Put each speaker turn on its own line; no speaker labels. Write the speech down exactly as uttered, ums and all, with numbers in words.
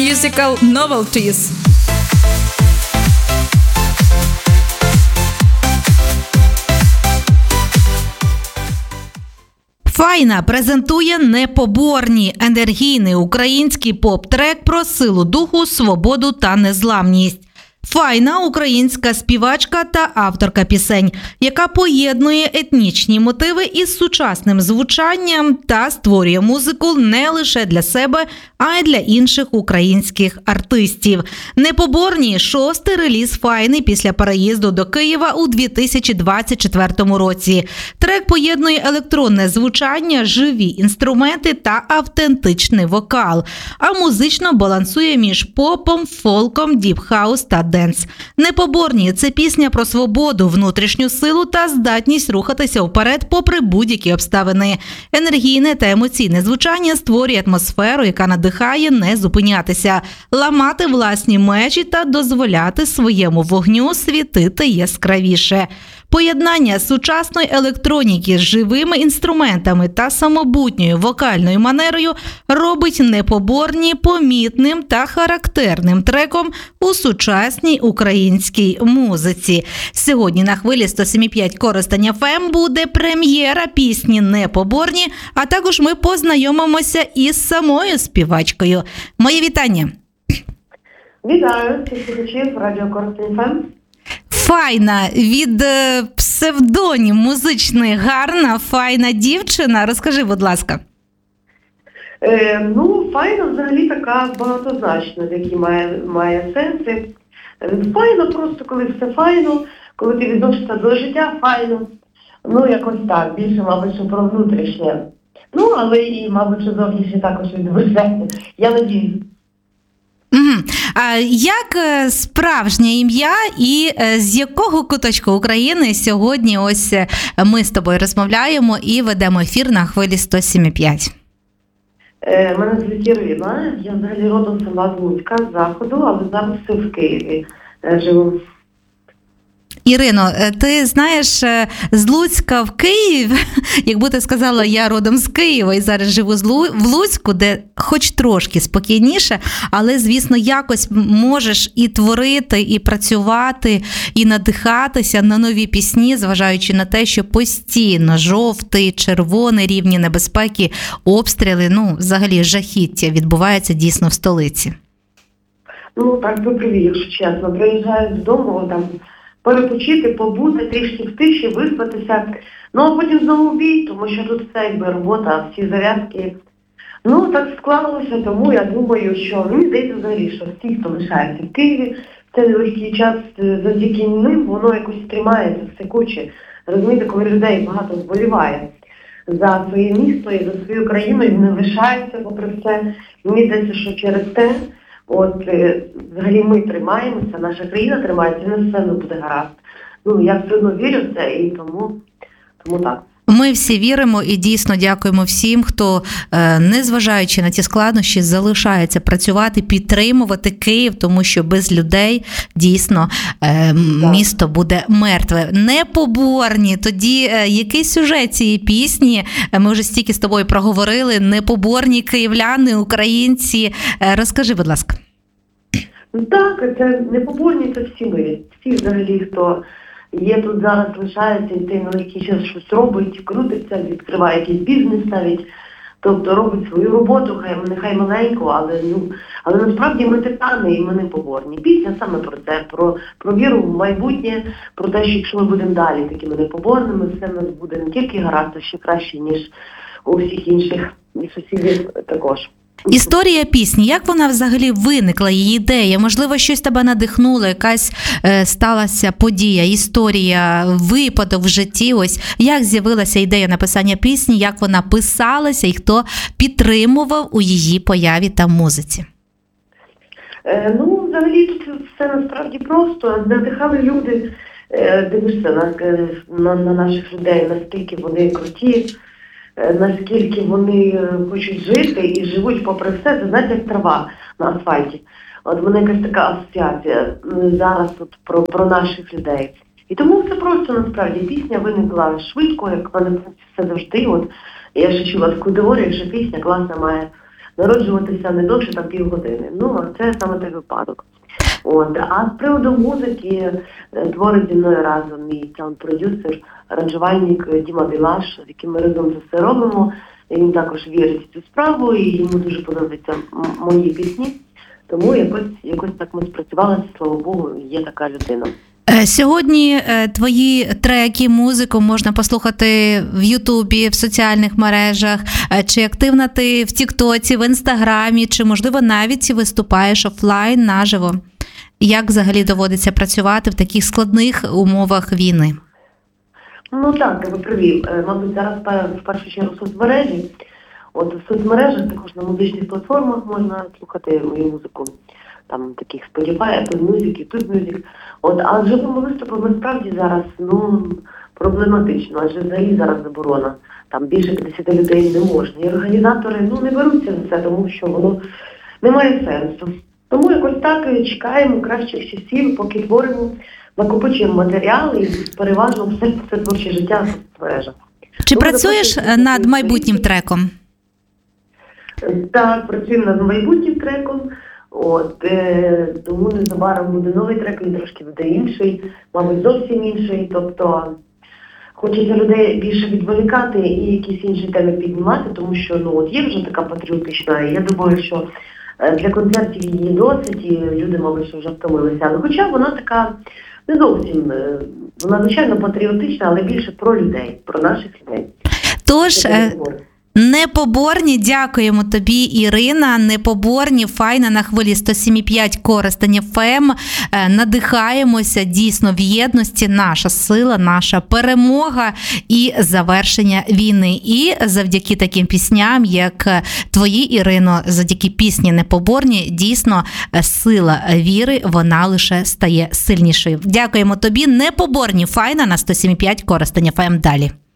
musical novelties. Файна презентує «Непоборні» – енергійний український поп-трек про силу духу, свободу та незламність. Файна – українська співачка та авторка пісень, яка поєднує етнічні мотиви із сучасним звучанням та створює музику не лише для себе, а й для інших українських артистів. «Непоборні» – шостий реліз Файни після переїзду до Києва у дві тисячі двадцять четвертому році. Трек поєднує електронне звучання, живі інструменти та автентичний вокал, а музично балансує між попом, фолком, діп-хаус та денс. «Непоборні» – це пісня про свободу, внутрішню силу та здатність рухатися вперед попри будь-які обставини. Енергійне та емоційне звучання створює атмосферу, яка надихає не зупинятися, ламати власні межі та дозволяти своєму вогню світити яскравіше. Поєднання сучасної електроніки з живими інструментами та самобутньою вокальною манерою робить «Непоборні» помітним та характерним треком у сучасній українській музиці. Сьогодні на хвилі сто сім і п'ять Коростень еф ем буде прем'єра пісні «Непоборні», а також ми познайомимося із самою співачкою. Моє вітання!
Вітаю всіх слухачів радіо Коростень еф ем.
Файна від е, псевдонім музичний гарна, файна дівчина. Розкажи, будь ласка.
Е, ну, файна взагалі така багатозначна, такий має, має сенси. Файно просто, коли все файно, коли ти відносишся до життя, файно. Ну, якось так, більше, мабуть, що про внутрішнє. Ну, але і, мабуть, що зовнішнє також відбувається. Я надіюсь.
Угу. А як справжнє ім'я і з якого куточку України сьогодні ось ми з тобою розмовляємо і ведемо ефір на хвилі сто сім і п'ять?
Е, мене звуть Ірина, я взагалі родом сама з Луцька, з Заходу, але зараз все в Києві е, живу.
Ірино, ти знаєш, з Луцька в Київ, якби ти сказала, я родом з Києва і зараз живу в Луцьку, де хоч трошки спокійніше, але, звісно, якось можеш і творити, і працювати, і надихатися на нові пісні, зважаючи на те, що постійно жовтий, червоний рівні небезпеки, обстріли, ну, взагалі жахіття відбувається дійсно в столиці.
Ну, так ви праві, якщо чесно. Приїжджаю додому, там, перепочити, побути, трішки в тиші, виспатися. Ну, а потім знову бій, тому що тут все якби робота, всі зав'язки. Ну, так склалося, тому я думаю, що мені здається взагалі, що всі, хто лишається в Києві, в цей нелегкий час завдяки ним, воно якось тримається, все куче. Розумієте, коли людей багато вболіває за своє місто і за свою країну, і вони лишаються попри все. Мені здається, що через те, от, взагалі ми тримаємося, наша країна тримається, і на все не буде гаразд. Ну, я все одно вірю в це, і тому, тому так.
Ми всі віримо і дійсно дякуємо всім, хто, незважаючи на ті складнощі, залишається працювати, підтримувати Київ, тому що без людей дійсно місто буде мертве. Непоборні. Тоді який сюжет цієї пісні? Ми вже стільки з тобою проговорили. Непоборні київляни, українці. Розкажи, будь ласка.
Так, це непоборні, це всі ми. Всі взагалі, хто є тут зараз, лишається, і цей нелегкий час щось робить, крутиться, відкриває якийсь бізнес навіть, тобто робить свою роботу, хай нехай маленьку, але ну, але насправді ми титани і ми непоборні. Пісня саме про це, про, про віру в майбутнє, про те, що якщо ми будемо далі такими непоборними, все в нас буде не тільки гаразд, а ще краще, ніж у всіх інших сусідів також.
Історія пісні, як вона взагалі виникла, її ідея? Можливо, щось тебе надихнуло, якась е, сталася подія, історія, випадок в житті? Ось як з'явилася ідея написання пісні, як вона писалася і хто підтримував у її появі та музиці?
Е, ну, взагалі тут все насправді просто. Надихали люди, е, дивишся на, на, на наших людей, наскільки вони круті, наскільки вони хочуть жити і живуть попри все, це знаєте, як трава на асфальті. От в мене якась така асоціація зараз от про, про наших людей. І тому все просто, насправді, пісня виникла швидко, як в мене все завжди. От я ще чула таку теорію, що пісня класна має народжуватися не довше там півгодини. Ну, а це саме той випадок. От. А з приводу музики творить зі мною разом мій саунд-продюсер, аранжувальник Діма Білаш, з яким ми разом це все робимо. Він також вірить в цю справу і йому дуже подобаються м- мої пісні. Тому якось, якось так ми спрацювалися, слава Богу, є така людина.
Сьогодні твої треки, музику можна послухати в Ютубі, в соціальних мережах. Чи активна ти в Тіктоці, в Інстаграмі, чи, можливо, навіть виступаєш офлайн, наживо? Як взагалі доводиться працювати в таких складних умовах війни?
Ну так, ви праві. Мабуть, зараз в першу чергу соцмережі. От в соцмережах, також на музичних платформах можна слухати мою музику. Там таких Spotify, Apple Music, YouTube Music. От, а живими виступами справді зараз, ну, проблематично, адже взагалі зараз заборона. Там більше п'ятдесят людей не можна. І організатори, ну, не беруться за це, тому що воно не має сенсу. Тому якось так чекаємо кращих часів, поки творимо, накопичуємо матеріали і переважно все, все творче життя в соцмережах.
Чи ну, працюєш над майбутнім треком?
Так, працюємо над майбутнім треком. От, е, тому незабаром буде новий трек, він трошки буде інший, мабуть, зовсім інший. Тобто хочеться людей більше відволікати і якісь інші теми піднімати, тому що ну, от є вже така патріотична, і я думаю, що для концертів її досить, і люди, мабуть, що вже втомилися. Але хоча вона така не зовсім, вона, звичайно, патріотична, але більше про людей, про наших людей.
Тож... Непоборні, дякуємо тобі, Ірина. Непоборні, файна на хвилі сто сім і п'ять Коростень еф ем. Надихаємося дійсно в єдності. Наша сила, наша перемога і завершення війни. І завдяки таким пісням, як твої, Ірино, завдяки пісні Непоборні, дійсно сила віри, вона лише стає сильнішою. Дякуємо тобі. Непоборні, файна на сто сім і п'ять Коростень еф ем. Далі.